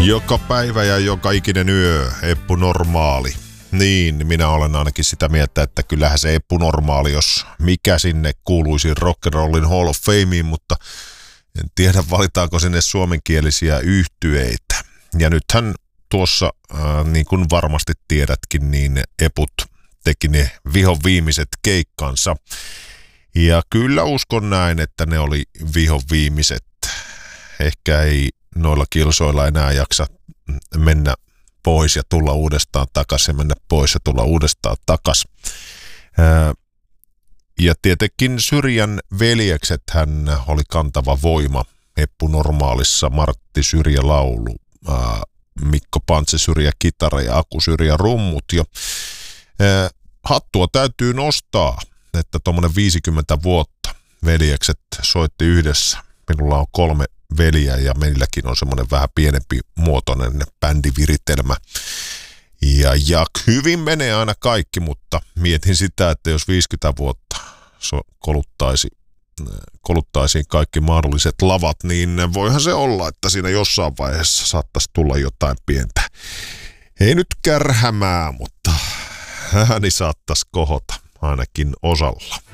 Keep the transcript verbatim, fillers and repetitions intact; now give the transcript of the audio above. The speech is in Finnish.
Joka päivä ja joka ikinen yö, Eppu Normaali. Niin, minä olen ainakin sitä mieltä, että kyllähän se Eppu Normaali, jos mikä sinne kuuluisi Rock'n'Rollin Hall of Fameen, mutta en tiedä valitaanko sinne suomenkielisiä yhtyeitä. Ja nythän tuossa, äh, niin kuin varmasti tiedätkin, niin Eput teki ne vihon viimeiset keikkansa. Ja kyllä uskon näin, että ne oli vihon viimeiset. Ehkä ei noilla kilsoilla enää jaksa mennä pois ja tulla uudestaan takaisin ja mennä pois ja tulla uudestaan takaisin. Ja tietenkin Syrjän veljekset hän oli kantava voima Eppu Normaalissa, Martti Syrjä laulu, Mikko Pantse Syrjä kitara ja Aku Syrjä rummut. Ja hattua täytyy nostaa, että tuommoinen viisikymmentä vuotta veljekset soitti yhdessä. Minulla on kolme veliä ja meilläkin on semmoinen vähän pienempi muotoinen bändiviritelmä. Ja, ja hyvin menee aina kaikki, mutta mietin sitä, että jos viisikymmentä vuotta so, koluttaisi, koluttaisiin kaikki mahdolliset lavat, niin voihan se olla, että siinä jossain vaiheessa saattaisi tulla jotain pientä. Ei nyt kärhämää, mutta ääni saattaisi kohota ainakin osalla.